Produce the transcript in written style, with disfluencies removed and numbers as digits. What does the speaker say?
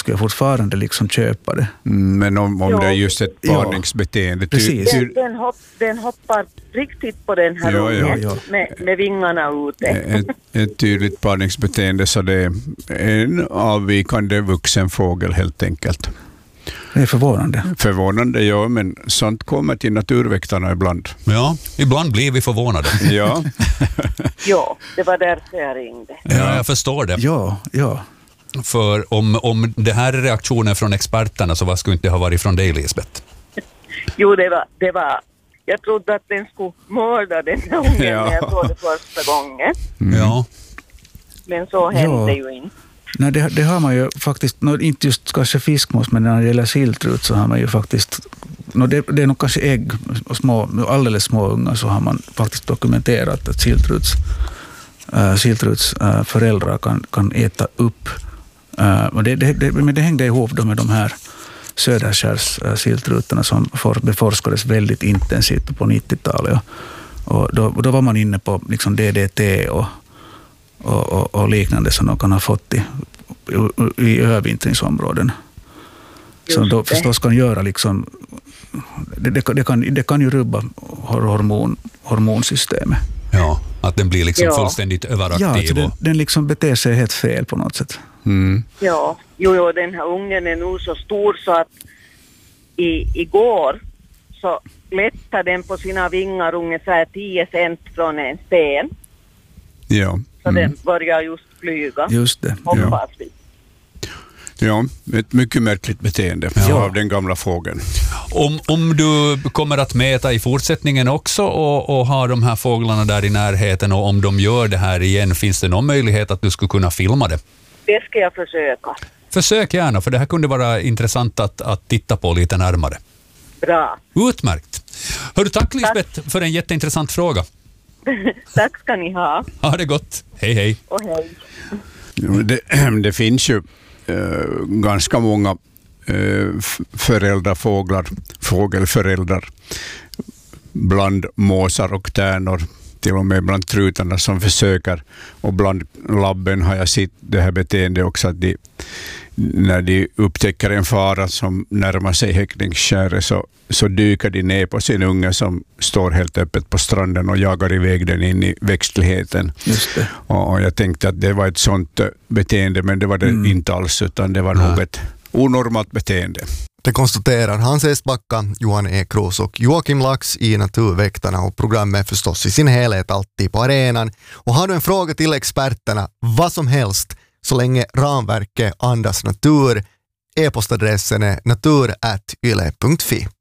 skulle jag fortfarande liksom köpa det. Men om det är just ett parningsbeteende. Precis. Den hoppar riktigt på den här ungen med vingarna ute. Ett tydligt parningsbeteende, så det är en avvikande vuxen fågel helt enkelt. Det är förvånande. Förvånande, ja, men sånt kommer till naturväktarna ibland. Ja, ibland blir vi förvånade. Ja. Ja, det var därför jag ringde. Ja, jag förstår det. Ja. För om det här är reaktionen från experterna, så vad skulle inte ha varit från dig, Lisbeth? Jo, det var jag trodde att den skulle mörda den här ungen när jag såg det första gången. Ja. Men så hände ju inte. Nej, det har man ju faktiskt, inte just kanske fiskmås, men när det gäller siltrut så har man ju faktiskt, det är nog kanske ägg och alldeles små ungar, så har man faktiskt dokumenterat att siltruts föräldrar kan äta upp. Men det hängde ihop då med de här söderskärs siltrutarna som beforskades väldigt intensivt på 90-talet. Och då var man inne på liksom DDT och liknande som de kan ha fått i övervintringsområden. Så då förstås kan göra liksom, det kan ju rubba hormonsystemet. Ja, att den blir liksom fullständigt överaktiv. Ja, den liksom beter sig helt fel på något sätt. Mm. Ja, jo, den här ungen är nog så stor så att igår så lättade den på sina vingar ungefär 10 cent från en sten. Ja. Så den börjar just flyga. Just det. Hoppas vi. Ja, ett mycket märkligt beteende av den gamla fågeln. Om du kommer att mäta i fortsättningen också och ha de här fåglarna där i närheten, och om de gör det här igen, finns det någon möjlighet att du skulle kunna filma det? Det ska jag försöka. Försök gärna, för det här kunde vara intressant att titta på lite närmare. Bra. Utmärkt. Hörru, tack Lisbeth för en jätteintressant fråga. Tack ska ni ha. Ha det gott. Hej hej. Och hej. Det finns ju ganska många fågelföräldrar bland måsar och tärnor, till och med bland trutarna som försöker, och bland labben har jag sett det här beteendet också, att när de upptäcker en fara som närmar sig häckningsskäret så dyker de ner på sin unge som står helt öppet på stranden och jagar iväg den in i växtligheten. Just det. Och jag tänkte att det var ett sånt beteende, men det var det inte alls, utan det var nog ett onormalt beteende. Det konstaterar Hans Esbacka, Johan Ekros och Joakim Lax i Naturväktarna, och programmet förstås i sin helhet alltid på arenan. Och har du en fråga till experterna, vad som helst, så länge ramverket andas natur, e-postadressen är natur@yle.fi.